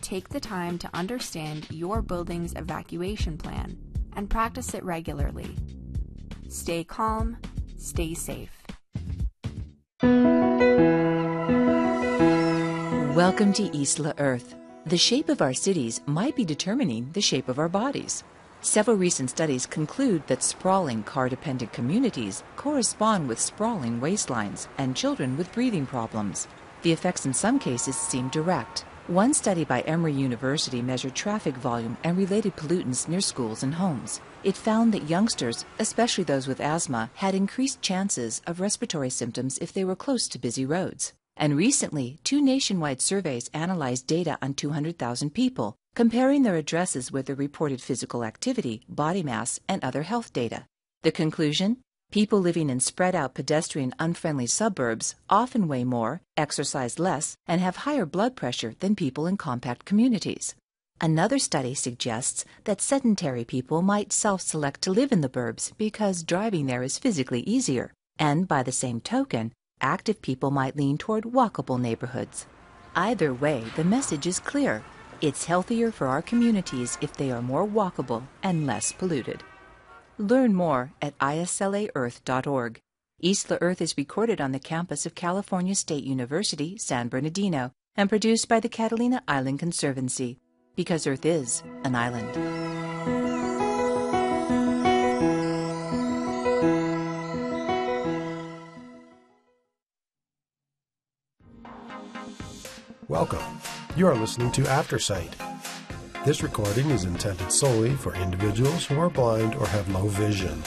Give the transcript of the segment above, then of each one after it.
take the time to understand your building's evacuation plan and practice it regularly. Stay calm, stay safe. Welcome to Isla Earth. The shape of our cities might be determining the shape of our bodies. Several recent studies conclude that sprawling car-dependent communities correspond with sprawling waistlines and children with breathing problems. The effects in some cases seem direct. One study by Emory University measured traffic volume and related pollutants near schools and homes. It found that youngsters, especially those with asthma, had increased chances of respiratory symptoms if they were close to busy roads. And recently, 2 nationwide surveys analyzed data on 200,000 people, comparing their addresses with their reported physical activity, body mass, and other health data. The conclusion? People living in spread-out pedestrian unfriendly suburbs often weigh more, exercise less, and have higher blood pressure than people in compact communities. Another study suggests that sedentary people might self-select to live in the burbs because driving there is physically easier. And by the same token, active people might lean toward walkable neighborhoods. Either way, the message is clear. It's healthier for our communities if they are more walkable and less polluted. Learn more at islaearth.org. Isla Earth is recorded on the campus of California State University, San Bernardino, and produced by the Catalina Island Conservancy, because Earth is an island. Welcome. You are listening to Aftersight. This recording is intended solely for individuals who are blind or have low vision.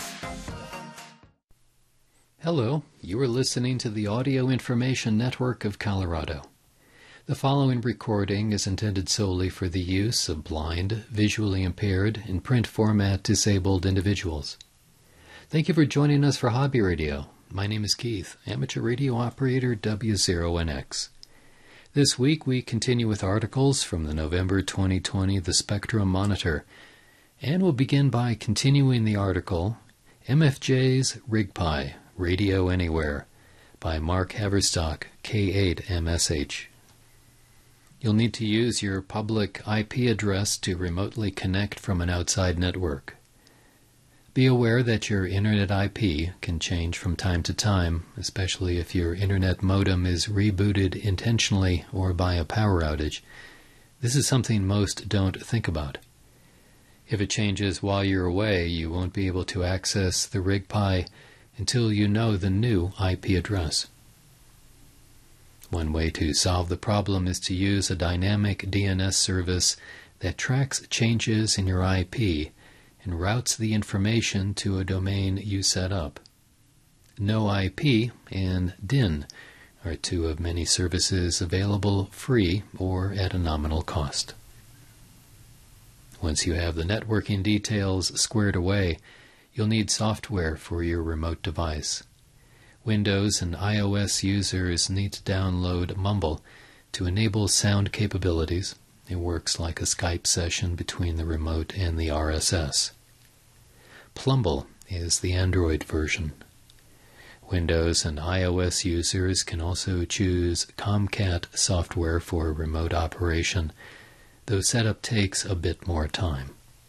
Hello, you are listening to the Audio Information Network of Colorado. The following recording is intended solely for the use of blind, visually impaired, and print format disabled individuals. Thank you for joining us for Hobby Radio. My name is Keith, amateur radio operator W0NX. This week we continue with articles from the November 2020 The Spectrum Monitor, and we'll begin by continuing the article, MFJ's RigPi, Radio Anywhere, by Mark Haverstock, K8MSH. You'll need to use your public IP address to remotely connect from an outside network. Be aware that your Internet IP can change from time to time, especially if your Internet modem is rebooted intentionally or by a power outage. This is something most don't think about. If it changes while you're away, you won't be able to access the RigPi until you know the new IP address. One way to solve the problem is to use a dynamic DNS service that tracks changes in your IP and routes the information to a domain you set up. NoIP and DIN are 2 of many services available free or at a nominal cost. Once you have the networking details squared away, you'll need software for your remote device. Windows and iOS users need to download Mumble to enable sound capabilities. It works like a Skype session between the remote and the RSS. Plumble is the Android version. Windows and iOS users can also choose Comcat software for remote operation, though setup takes a bit more time.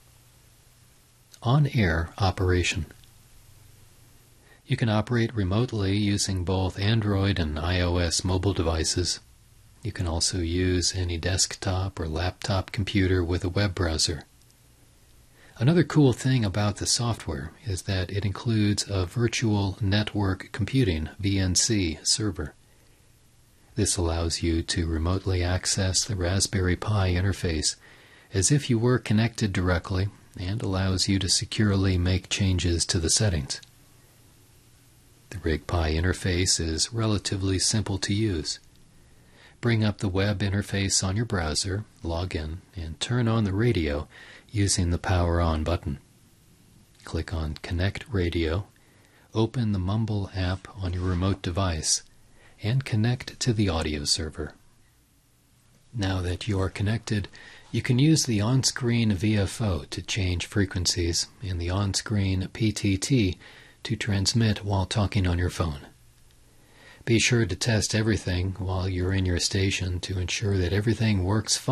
On-air operation. You can operate remotely using both Android and iOS mobile devices. You can also use any desktop or laptop computer with a web browser. Another cool thing about the software is that it includes a virtual network computing VNC server. This allows you to remotely access the Raspberry Pi interface as if you were connected directly and allows you to securely make changes to the settings. The RigPi interface is relatively simple to use. Bring up the web interface on your browser, log in, and turn on the radio using the Power On button. Click on Connect Radio, open the Mumble app on your remote device, and connect to the audio server. Now that you are connected, you can use the on-screen VFO to change frequencies and the on-screen PTT to transmit while talking on your phone. Be sure to test everything while you're in your station to ensure that everything works fine.